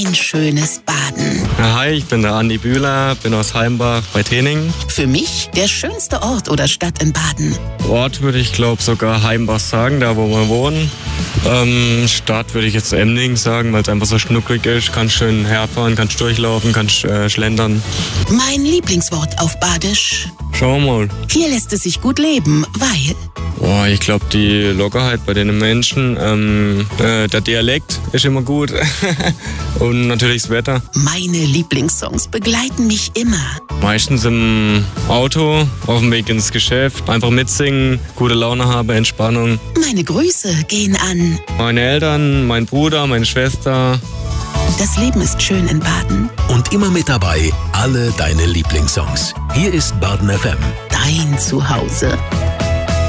Mein schönes Baden. Hi, ich bin der Andi Bühler, bin aus Heimbach bei Tening. Für mich der schönste Ort oder Stadt in Baden. Ort würde ich glaube sogar Heimbach sagen, da wo wir wohnen. Stadt würde ich jetzt Emding sagen, weil es einfach so schnucklig ist. Kannst schön herfahren, kannst durchlaufen, kannst schlendern. Mein Lieblingswort auf Badisch. Schau mal. Hier lässt es sich gut leben, weil... Ich glaube die Lockerheit bei den Menschen, der Dialekt ist immer gut und natürlich das Wetter. Meine Lieblingssongs begleiten mich immer. Meistens im Auto, auf dem Weg ins Geschäft, einfach mitsingen, gute Laune haben, Entspannung. Meine Grüße gehen an... Meine Eltern, mein Bruder, meine Schwester. Das Leben ist schön in Baden. Und immer mit dabei alle deine Lieblingssongs. Hier ist Baden FM. Dein Zuhause.